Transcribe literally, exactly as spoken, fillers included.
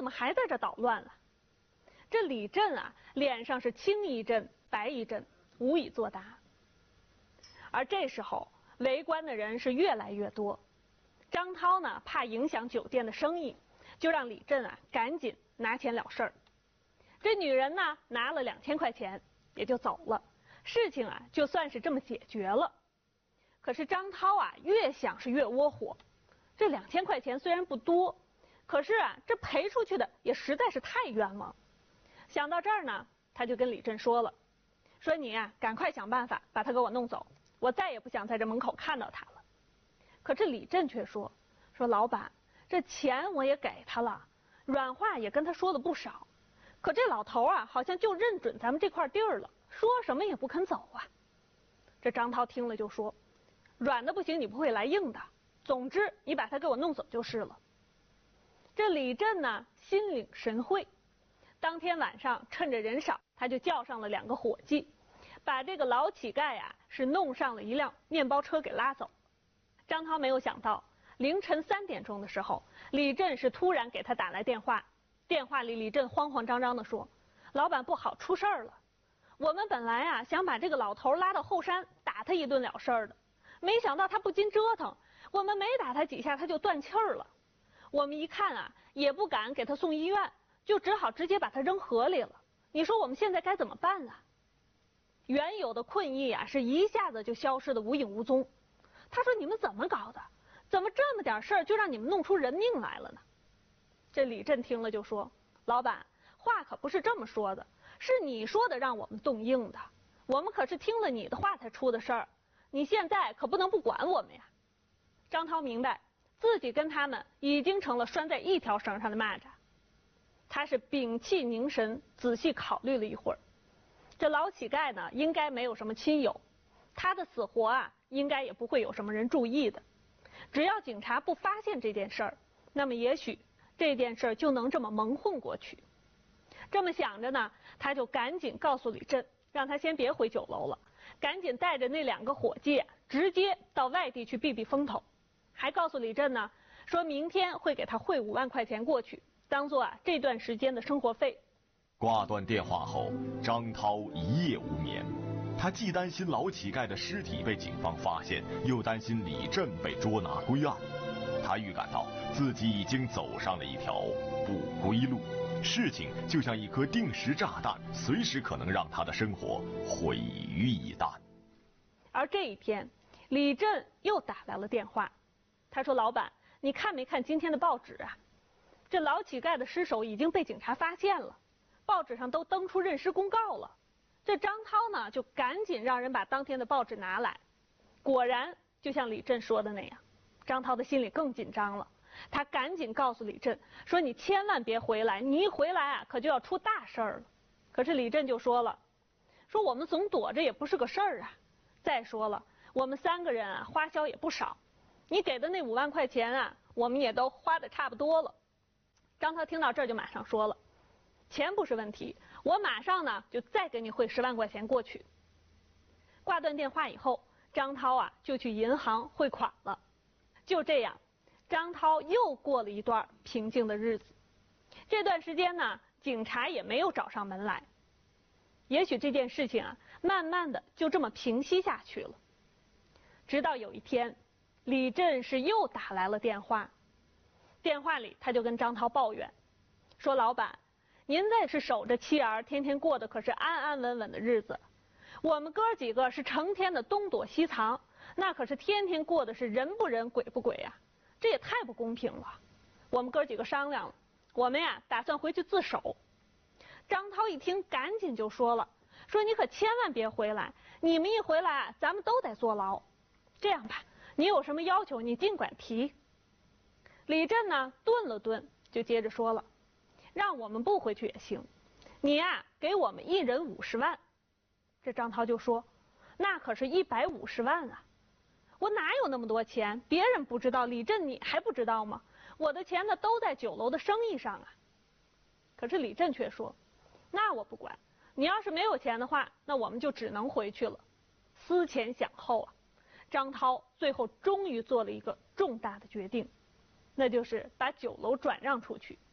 么还在这捣乱了？这李振啊，脸上是青一阵白一阵，无以作答。而这时候，围观的人是越来越多。张涛呢，怕影响酒店的生意，就让李振啊赶紧拿钱了事儿。这女人呢，拿了两千块钱，也就走了，事情啊就算是这么解决了。可是张涛啊，越想是越窝火。这两千块钱虽然不多，可是啊，这赔出去的也实在是太冤枉。想到这儿呢，他就跟李振说了，说你啊，赶快想办法把他给我弄走，我再也不想在这门口看到他了。可是李振却说，说老板，这钱我也给他了，软话也跟他说了不少，可这老头啊，好像就认准咱们这块地儿了，说什么也不肯走啊。这张涛听了就说，软的不行，你不会来硬的，总之你把他给我弄走就是了。这李振呢，心领神会，当天晚上趁着人少，他就叫上了两个伙计，把这个老乞丐啊是弄上了一辆面包车给拉走。张涛没有想到，凌晨三点钟的时候，李振是突然给他打来电话，电话里李振慌慌张张地说，老板不好，出事儿了。我们本来啊想把这个老头拉到后山打他一顿了事儿的，没想到他不禁折腾，我们没打他几下他就断气儿了。我们一看啊，也不敢给他送医院，就只好直接把他扔河里了。你说我们现在该怎么办啊？原有的困意啊，是一下子就消失得无影无踪。他说，你们怎么搞的？怎么这么点事儿就让你们弄出人命来了呢？这李振听了就说，老板，话可不是这么说的，是你说的让我们动硬的，我们可是听了你的话才出的事儿，你现在可不能不管我们呀。张涛明白自己跟他们已经成了拴在一条绳上的蚂蚱，他是屏气凝神，仔细考虑了一会儿。这老乞丐呢，应该没有什么亲友，他的死活啊，应该也不会有什么人注意的。只要警察不发现这件事儿，那么也许这件事儿就能这么蒙混过去。这么想着呢，他就赶紧告诉李振，让他先别回酒楼了，赶紧带着那两个伙计直接到外地去避避风头。还告诉李振呢，说明天会给他汇五万块钱过去，当做啊这段时间的生活费。 挂断电话后，张涛一夜无眠。他既担心老乞丐的尸体被警方发现，又担心李振被捉拿归案。他预感到自己已经走上了一条不归路，事情就像一颗定时炸弹，随时可能让他的生活毁于一旦。 而这一天，李振又打来了电话，他说，老板，你看没看今天的报纸啊？这老乞丐的尸首已经被警察发现了，报纸上都登出认尸公告了。这张涛呢，就赶紧让人把当天的报纸拿来。果然就像李振说的那样，张涛的心里更紧张了。他赶紧告诉李振说，你千万别回来，你一回来啊，可就要出大事儿了。可是李振就说了，说我们总躲着也不是个事儿啊。再说了，我们三个人啊，花销也不少，你给的那五万块钱啊，我们也都花的差不多了。张涛听到这儿就马上说了，钱不是问题，我马上呢就再给你汇十万块钱过去。挂断电话以后，张涛啊就去银行汇款了。就这样，张涛又过了一段平静的日子。这段时间呢，警察也没有找上门来。也许这件事情啊，慢慢的就这么平息下去了。直到有一天，李振是又打来了电话，电话里他就跟张涛抱怨，说老板，您这是守着妻儿，天天过的可是安安稳稳的日子，我们哥几个是成天的东躲西藏，那可是天天过的是人不人鬼不鬼啊，这也太不公平了。我们哥几个商量了，我们呀打算回去自首。张涛一听赶紧就说了，说你可千万别回来，你们一回来啊，咱们都得坐牢。这样吧，你有什么要求你尽管提。李振呢顿了顿，就接着说了，让我们不回去也行，你呀给我们一人五十万。这张涛就说，那可是一百五十万啊，我哪有那么多钱，别人不知道，李振你还不知道吗？我的钱呢都在酒楼的生意上啊。可是李振却说，那我不管，你要是没有钱的话，那我们就只能回去了。思前想后啊，张涛最后终于做了一个重大的决定，那就是把酒楼转让出去。